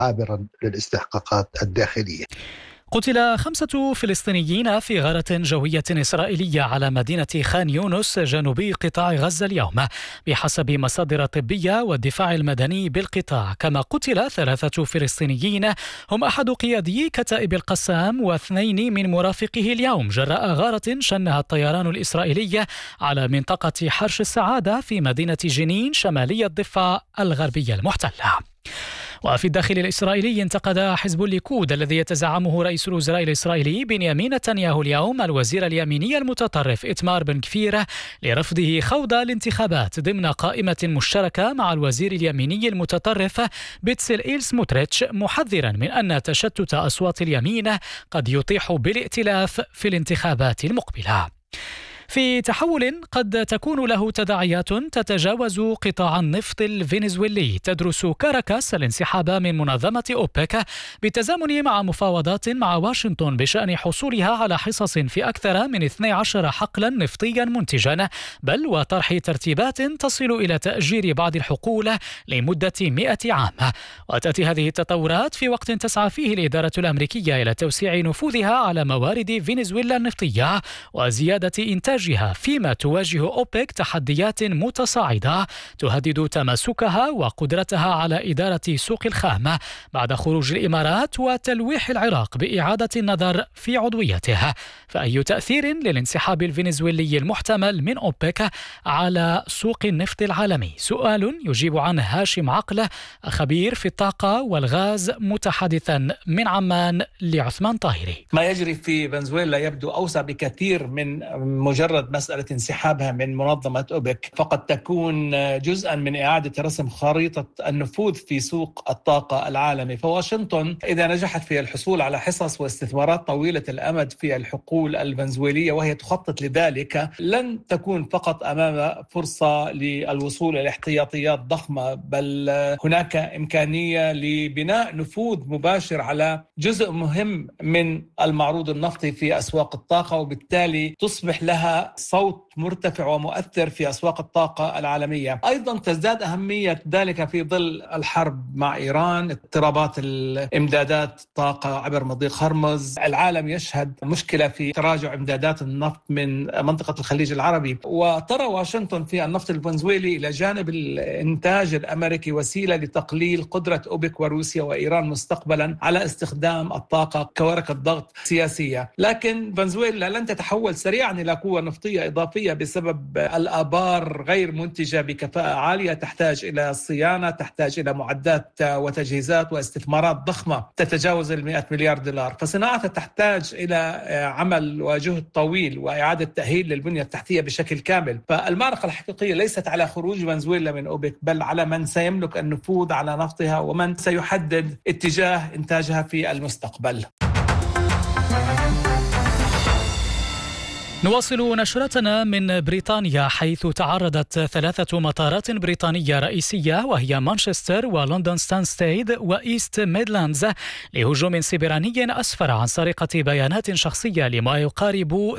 عابرا للاستحقاقات الداخلية. قتل 5 فلسطينيين في غارة جوية إسرائيلية على مدينة خان يونس جنوبي قطاع غزة اليوم بحسب مصادر طبية والدفاع المدني بالقطاع. كما قتل 3 فلسطينيين هم أحد قيادي كتائب القسام و2 من مرافقه اليوم جراء غارة شنها الطيران الإسرائيلي على منطقة حرش السعادة في مدينة جنين شمالي الضفة الغربية المحتلة. وفي الداخل الإسرائيلي انتقد حزب الليكود الذي يتزعمه رئيس الوزراء الإسرائيلي بنيامين نتنياهو اليوم الوزير اليميني المتطرف إتمار بن كفير لرفضه خوض الانتخابات ضمن قائمة مشتركة مع الوزير اليميني المتطرف بتسلئيل سموتريتش، محذرا من أن تشتت أصوات اليمين قد يطيح بالائتلاف في الانتخابات المقبلة. في تحول قد تكون له تداعيات تتجاوز قطاع النفط الفنزويلي، تدرس كاراكاس الانسحاب من منظمة أوبك بالتزامن مع مفاوضات مع واشنطن بشأن حصولها على حصص في أكثر من 12 حقلا نفطيا منتجا، بل وطرح ترتيبات تصل إلى تأجير بعض الحقول لمدة 100 عام. وتأتي هذه التطورات في وقت تسعى فيه الإدارة الأمريكية إلى توسيع نفوذها على موارد فنزويلا النفطية وزيادة إنتاج فيما تواجه أوبك تحديات متصاعدة تهدد تماسكها وقدرتها على إدارة سوق الخام بعد خروج الإمارات وتلويح العراق بإعادة النظر في عضويته. فأي تأثير للانسحاب الفنزويلي المحتمل من أوبك على سوق النفط العالمي؟ سؤال يجيب عنه هاشم عقله، خبير في الطاقة والغاز، متحدثا من عمان لعثمان طاهري. ما يجري في فنزويلا يبدو أوسع بكثير من مجرد مسألة انسحابها من منظمة أوبك، فقد تكون جزءا من إعادة رسم خريطة النفوذ في سوق الطاقة العالمي. فواشنطن إذا نجحت في الحصول على حصص واستثمارات طويلة الأمد في الحقول الفنزويلية وهي تخطط لذلك، لن تكون فقط أمام فرصة للوصول إلى احتياطيات ضخمة، بل هناك إمكانية لبناء نفوذ مباشر على جزء مهم من المعروض النفطي في أسواق الطاقة، وبالتالي تصبح لها صوت مرتفع ومؤثر في أسواق الطاقة العالمية. أيضا تزداد أهمية ذلك في ظل الحرب مع إيران، اضطرابات الإمدادات الطاقة عبر مضيق هرمز. العالم يشهد مشكلة في تراجع إمدادات النفط من منطقة الخليج العربي، وترى واشنطن في النفط الفنزويلي إلى جانب الإنتاج الأمريكي وسيلة لتقليل قدرة أوبك وروسيا وإيران مستقبلا على استخدام الطاقة كورقة ضغط سياسية. لكن فنزويلا لن تتحول سريعا إلى قوة نفطية إضافية بسبب الآبار غير منتجة بكفاءة عالية، تحتاج إلى صيانة، تحتاج إلى معدات وتجهيزات واستثمارات ضخمة تتجاوز 100 مليار دولار. فصناعتها تحتاج إلى عمل وجهد طويل وإعادة تأهيل للبنية التحتية بشكل كامل. فالمعركة الحقيقية ليست على خروج فنزويلا من أوبك، بل على من سيملك النفوذ على نفطها ومن سيحدد اتجاه إنتاجها في المستقبل. نواصل نشرتنا من بريطانيا، حيث تعرضت 3 مطارات بريطانية رئيسية وهي مانشستر ولندن ستانستيد وإيست ميدلاندز لهجوم سبراني أسفر عن سرقة بيانات شخصية لما يقارب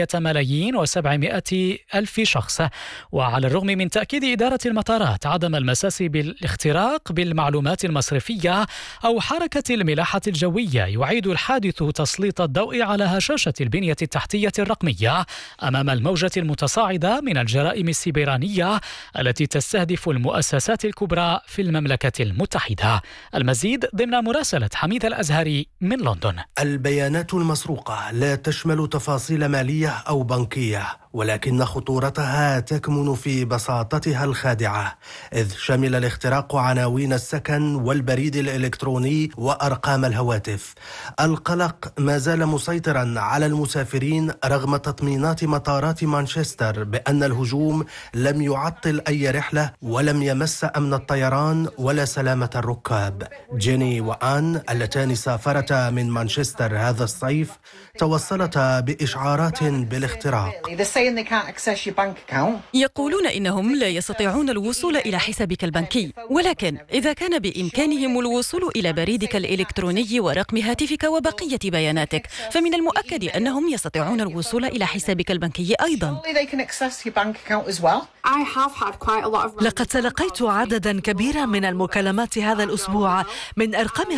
8,700,000 شخص. وعلى الرغم من تأكيد إدارة المطارات عدم المساس بالاختراق بالمعلومات المصرفية أو حركة الملاحة الجوية، يعيد الحادث تسليط الضوء على هشاشة البنية التحتية الرقمية أمام الموجة المتصاعدة من الجرائم السيبرانية التي تستهدف المؤسسات الكبرى في المملكة المتحدة. المزيد ضمن مراسلة حميد الأزهري من لندن. البيانات المسروقة لا تشمل تفاصيل مالية أو بنكية، ولكن خطورتها تكمن في بساطتها الخادعة، إذ شمل الاختراق عناوين السكن والبريد الإلكتروني وأرقام الهواتف. القلق ما زال مسيطرا على المسافرين رغم تطمينات مطارات مانشستر بأن الهجوم لم يعطل أي رحلة ولم يمس أمن الطيران ولا سلامة الركاب. جيني وآن اللتان سافرتا من مانشستر هذا الصيف توصلتا بإشعارات بالاختراق. يقولون إنهم لا يستطيعون الوصول إلى حسابك البنكي، ولكن إذا كان بإمكانهم الوصول إلى بريدك الإلكتروني ورقم هاتفك وبقية بياناتك، فمن المؤكد أنهم يستطيعون الوصول إلى حسابك البنكي أيضا. لقد تلقيت عددا كبيرا من المكالمات هذا الأسبوع من أرقام